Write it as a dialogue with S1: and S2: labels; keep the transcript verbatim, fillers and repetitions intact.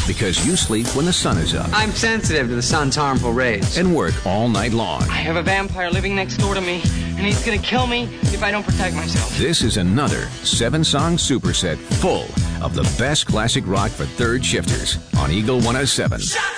S1: because you sleep when the sun is up.
S2: I'm sensitive to the sun's harmful rays.
S1: And work all night long.
S3: I have a vampire living next door to me, and he's going to kill me if I don't protect myself.
S1: This is another seven-song superset full of the best classic rock for third shifters on Eagle one oh seven.